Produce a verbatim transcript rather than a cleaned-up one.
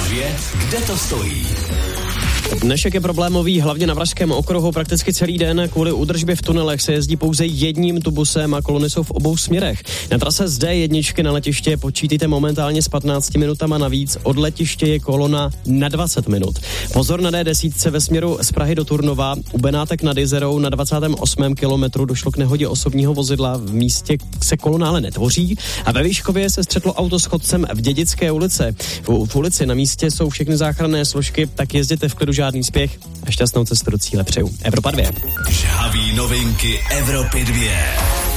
dvě, kde to stojí? Dnešek je problémový hlavně na Pražském okruhu prakticky celý den. Kvůli údržbě v tunelech se jezdí pouze jedním tubusem a kolony jsou v obou směrech. Na trase z dé jedna na letiště počítejte momentálně s patnácti minutama navíc. Od letiště je kolona na dvacet minut. Pozor na dé deset ve směru z Prahy do Turnova. U Benátek nad Jizerou na dvacátém osmém kilometru došlo k nehodě osobního vozidla. V místě se kolona ale netvoří. A ve Výškově se střetlo auto s chodcem v Dědické ulici. V, v ulici na místě jsou všechny záchranné složky, tak jezděte v klidu, žádný spěch a šťastnou cestu do cíle přeju. Evropa dvě. Žhavý novinky Evropy dvě.